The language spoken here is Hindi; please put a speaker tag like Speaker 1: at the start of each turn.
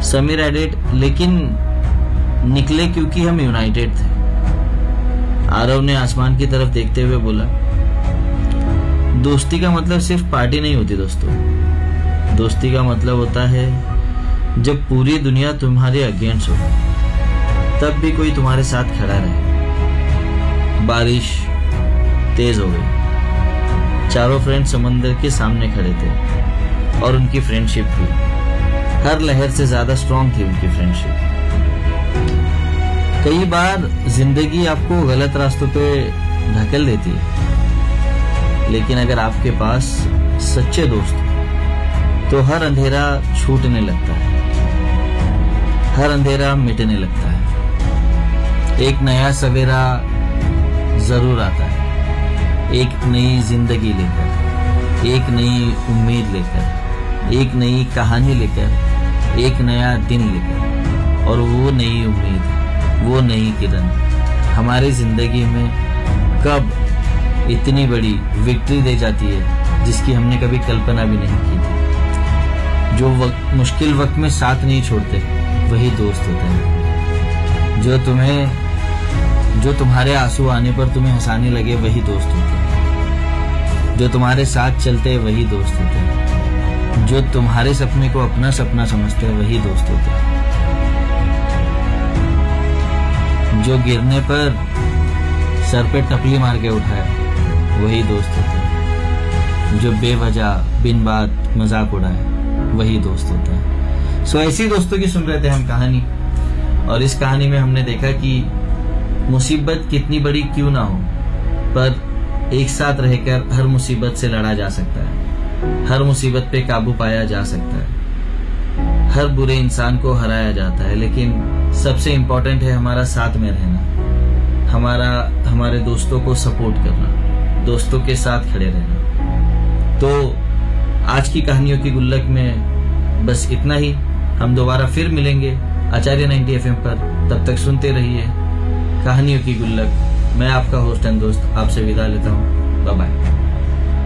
Speaker 1: समीर एडेड, लेकिन निकले क्योंकि हम यूनाइटेड थे। आरव ने आसमान की तरफ देखते हुए बोला, दोस्ती का मतलब सिर्फ पार्टी नहीं होती दोस्तों। दोस्ती का मतलब होता है जब पूरी दुनिया तुम्हारे अगेंस्ट हो तब भी कोई तुम्हारे साथ खड़ा रहे। बारिश तेज हो गई। चारों फ्रेंड समंदर के सामने खड़े थे और उनकी फ्रेंडशिप थी, हर लहर से ज्यादा स्ट्रॉन्ग थी उनकी फ्रेंडशिप। कई बार जिंदगी आपको गलत रास्तों पे ढकेल देती है, लेकिन अगर आपके पास सच्चे दोस्त तो हर अंधेरा छूटने लगता है, हर अंधेरा मिटने लगता है। एक नया सवेरा जरूर आता है, एक नई जिंदगी लेकर, एक नई उम्मीद लेकर, एक नई कहानी लेकर, एक नया दिन लेकर। और वो नई उम्मीद, वो नई किरण हमारी जिंदगी में कब इतनी बड़ी विक्ट्री दे जाती है जिसकी हमने कभी कल्पना भी नहीं की थी। जो मुश्किल वक्त में साथ नहीं छोड़ते वही दोस्त होते हैं। जो तुम्हारे आंसू आने पर तुम्हें हंसाने लगे वही दोस्त होते हैं। जो तुम्हारे साथ चलते वही दोस्त होते हैं। जो तुम्हारे सपने को अपना सपना समझते हैं वही दोस्त होते हैं। जो गिरने पर सर पे टपली मार के उठाए वही दोस्त होता है। जो बेवजह बिन बात मजाक उड़ाए वही दोस्त होता है। सो ऐसी दोस्तों की सुन रहे थे हम कहानी, और इस कहानी में हमने देखा कि मुसीबत कितनी बड़ी क्यों ना हो, पर एक साथ रहकर हर मुसीबत से लड़ा जा सकता है, हर मुसीबत पे काबू पाया जा सकता है, हर बुरे इंसान को हराया जाता है। लेकिन सबसे इम्पोर्टेंट है हमारा साथ में रहना, हमारे दोस्तों को सपोर्ट करना, दोस्तों के साथ खड़े रहना। तो आज की कहानियों की गुल्लक में बस इतना ही। हम दोबारा फिर मिलेंगे आचार्य 90 FM पर। तब तक सुनते रहिए कहानियों की गुल्लक। मैं आपका होस्ट एंड दोस्त आपसे विदा लेता हूँ। Bye bye.